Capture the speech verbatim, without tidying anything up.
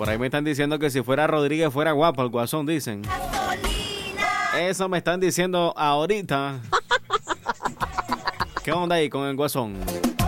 Por ahí me están diciendo que si fuera Rodríguez fuera guapo el Guasón, dicen. Eso me están diciendo ahorita. ¿Qué onda ahí con el Guasón?